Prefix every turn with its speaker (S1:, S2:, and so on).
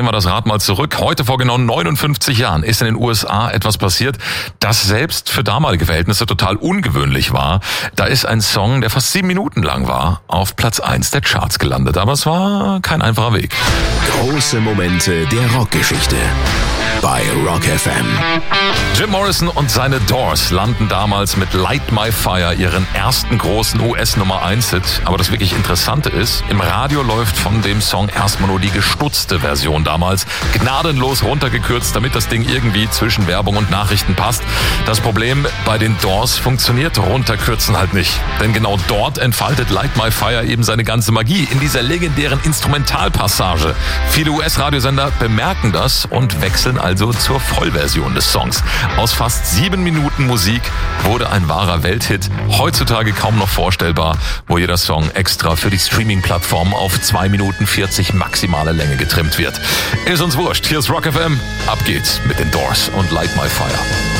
S1: wir das Rad mal zurück. Heute vor genau 59 Jahren ist in den USA etwas passiert, das selbst für damalige Verhältnisse total ungewöhnlich war. Da ist ein Song, der fast 7 Minuten lang war, auf Platz 1 der Charts gelandet. Aber es war kein einfacher Weg.
S2: Große Momente der Rockgeschichte bei Rock FM.
S1: Jim Morrison und seine Doors landen damals mit Light My Fire ihren ersten großen US-Nummer-1-Hit. Aber das wirklich Interessante ist, im Radio läuft von dem Song erstmal nur die gestutzte Version damals, gnadenlos runtergekürzt, damit das Ding irgendwie zwischen Werbung und Nachrichten passt. Das Problem bei den Doors funktioniert runterkürzen halt nicht. Denn genau dort entfaltet Light My Fire eben seine ganze Magie, in dieser legendären Instrumentalpassage. Viele US-Radiosender bemerken das und wechseln also zur Vollversion des Songs. Aus fast 7 Minuten Musik wurde ein wahrer Welthit. Heutzutage kaum noch vorstellbar, wo jeder Song extra für die Streaming-Plattform auf 2 Minuten 40 maximale Länge getrimmt wird. Ist uns wurscht. Hier ist Rock FM. Ab geht's mit den Doors und Light My Fire.